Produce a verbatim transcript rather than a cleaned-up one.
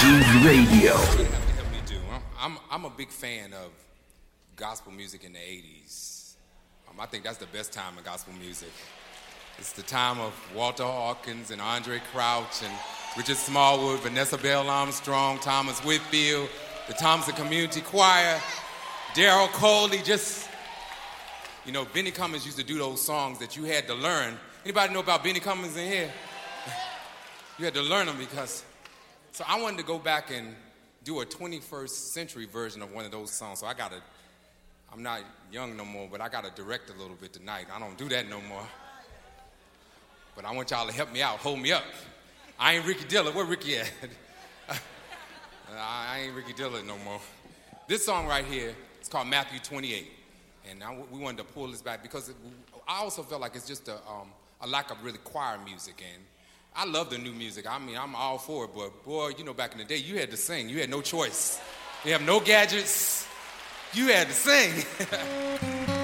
Groove Radio. I'm, I'm a big fan of gospel music in the eighties. Um, I think that's the best time in gospel music. It's the time of Walter Hawkins and Andre Crouch and Richard Smallwood, Vanessa Bell Armstrong, Thomas Whitfield, the Thompson Community Choir, Daryl Coley. Just, you know, Benny Cummins used to do those songs that you had to learn. Anybody know about Benny Cummins in here? You had to learn them because... So I wanted to go back and do a twenty-first century version of one of those songs. So I got to, I'm not young no more, but I got to direct a little bit tonight. I don't do that no more. But I want y'all to help me out, hold me up. I ain't Ricky Dillard. Where Ricky at? I ain't Ricky Dillard no more. This song right here is called Matthew twenty-eight. And I, we wanted to pull this back because it, I also felt like it's just a, um, a lack of really choir music. And I love the new music. I mean, I'm all for it, but boy, you know, back in the day, you had to sing. You had no choice. You have no gadgets. You had to sing.